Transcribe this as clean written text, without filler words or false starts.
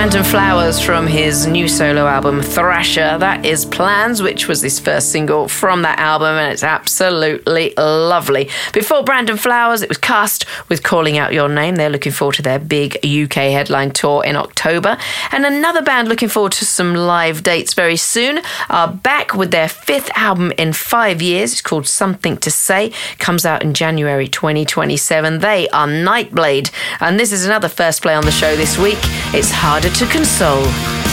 Brandon Flowers from his new solo album Thrasher. That is Plans, which was his first single from that album, and it's absolutely lovely. Before Brandon Flowers, it was Cast with Calling Out Your Name. They're looking forward to their big UK headline tour in October. And another band looking forward to some live dates very soon are back with their fifth album in 5 years. It's called Something to Say. Comes out in January 2027. They are Nightblade. And this is another first play on the show this week. It's Harder to Console.